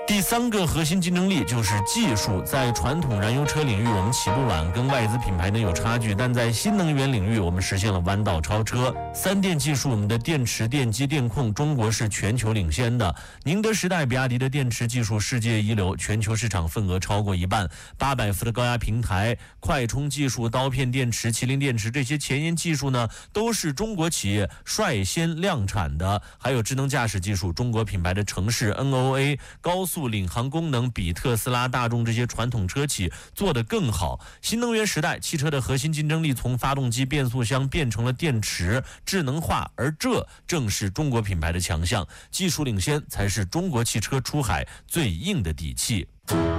第3个核心竞争力就是技术。在传统燃油车领域，我们起步晚，跟外资品牌呢有差距，但在新能源领域，我们实现了弯道超车。3电技术，我们的电池、电机、电控，中国是全球领先的。宁德时代、比亚迪的电池技术世界一流，全球市场份额超过一半。800伏的高压平台、快充技术、刀片电池、麒麟电池这些前沿技术呢，都是中国企业率先量产的。还有智能驾驶技术，中国品牌的城市 NOA、高速领航功能比特斯拉、大众这些传统车企做得更好。新能源时代，汽车的核心竞争力从发动机、变速箱变成了电池、智能化，而这正是中国品牌的强项。技术领先才是中国汽车出海最硬的底气。